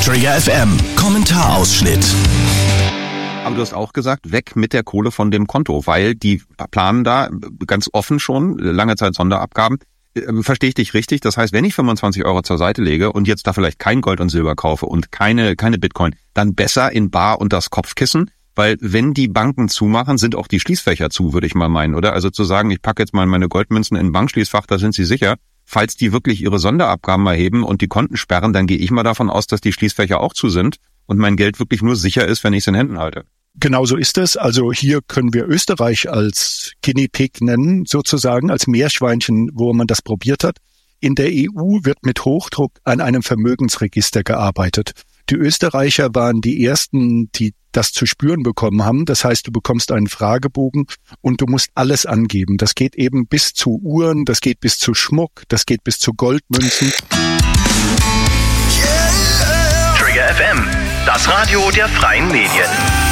Trigger FM, Kommentarausschnitt. Aber du hast auch gesagt, weg mit der Kohle von dem Konto, weil die planen da ganz offen schon, lange Zeit Sonderabgaben. Verstehe ich dich richtig? Das heißt, wenn ich 25 € zur Seite lege und jetzt da vielleicht kein Gold und Silber kaufe und keine Bitcoin, dann besser in bar und das Kopfkissen, weil wenn die Banken zumachen, sind auch die Schließfächer zu, würde ich mal meinen, oder? Also zu sagen, ich packe jetzt mal meine Goldmünzen in ein Bankschließfach, da sind sie sicher. Falls die wirklich ihre Sonderabgaben erheben und die Konten sperren, dann gehe ich mal davon aus, dass die Schließfächer auch zu sind und mein Geld wirklich nur sicher ist, wenn ich es in Händen halte. Genau so ist es. Also hier können wir Österreich als Guinea Pig nennen, sozusagen, als Meerschweinchen, wo man das probiert hat. In der EU wird mit Hochdruck an einem Vermögensregister gearbeitet. Die Österreicher waren die ersten, die das zu spüren bekommen haben. Das heißt, du bekommst einen Fragebogen und du musst alles angeben. Das geht eben bis zu Uhren, das geht bis zu Schmuck, das geht bis zu Goldmünzen. Trigger FM, das Radio der freien Medien.